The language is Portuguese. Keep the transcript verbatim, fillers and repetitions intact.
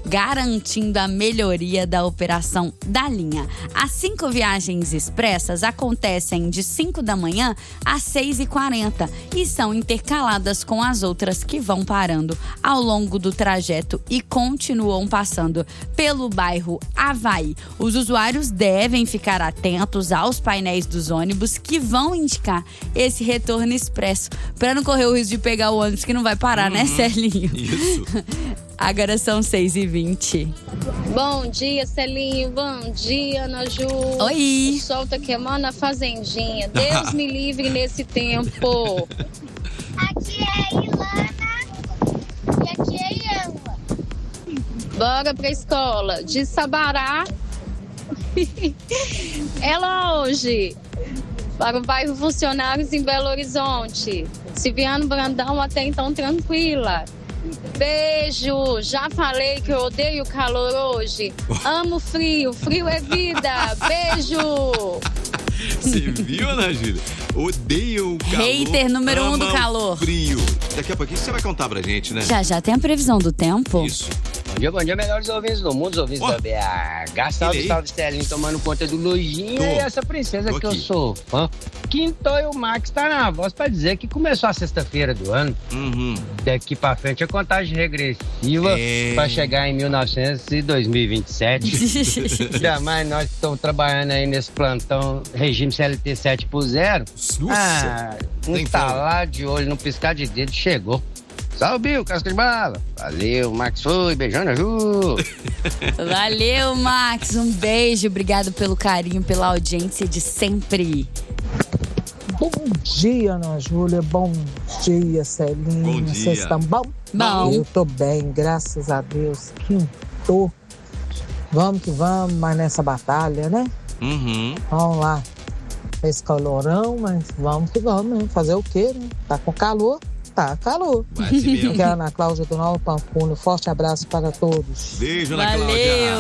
garantindo a melhoria da operação da linha. As cinco viagens expressas acontecem de cinco da manhã às seis e quarenta e são intercaladas com as outras que vão parando ao longo do trajeto e continuam passando pelo bairro Havaí. Os usuários devem ficar atentos aos painéis dos ônibus que vão indicar esse retorno expresso, para não correr o risco de pegar o ônibus que não vai parar, uhum. né, Celinho? Isso. Agora são seis e vinte. Bom dia, Celinho. Bom dia, Ana Ju. Oi. O sol tá queimando a fazendinha. Deus me livre nesse tempo. Aqui é a Ilana e aqui é a Iamba. Bora pra escola de Sabará. Ela hoje para o bairro Funcionários em Belo Horizonte. Silviano Brandão até então tranquila. Beijo, já falei que eu odeio o calor hoje. Amo frio, frio é vida. Beijo. Você viu, Ana Júlia? Odeio o calor. Hater número um do calor. Frio. Daqui a pouquinho você vai contar pra gente, né? Já, já tem a previsão do tempo? Isso. Bom dia, bom dia, melhores ouvintes do mundo, os ouvintes oh. da B H. Salve, salve, Celinho, tomando conta do Lojinha e essa princesa Tô que aqui. eu sou fã. Quinto e o Max tá na voz pra dizer que começou a sexta-feira do ano. Uhum. Daqui pra frente a contagem regressiva é... pra chegar em mil e novecentos e dois mil e vinte e sete. Ainda mais nós que estamos trabalhando aí nesse plantão regime C L T sete por zero. Nossa. Ah, um estalar de olho, no piscar de dedo, chegou. Salve, Bill, casca de bala. Valeu, Max foi, beijando a Ju. Valeu, Max, um beijo, obrigado pelo carinho, pela audiência de sempre. Bom dia, Ana Júlia, bom dia, Celinho. Bom dia. Vocês estão bom? Bom. Eu tô bem, graças a Deus, quintou. Vamos que vamos, mas nessa batalha, né? Uhum. Vamos lá. Esse calorão, mas vamos que vamos, né? Fazer o quê, né? Tá com calor. Tá, calor. Vai assim mesmo. Aqui é a Ana Cláudia do Nova Pampulha. Forte abraço para todos. Beijo, Ana Valeu. Cláudia.